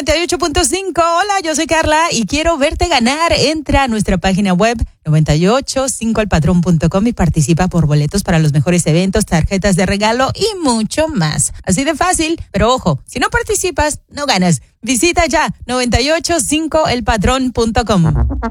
98.5. Hola, yo soy Carla y quiero verte ganar. Entra a nuestra página web 985elpatrón.com y participa por boletos para los mejores eventos, tarjetas de regalo y mucho más. Así de fácil, pero ojo, si no participas, no ganas. Visita ya 985elpatrón.com.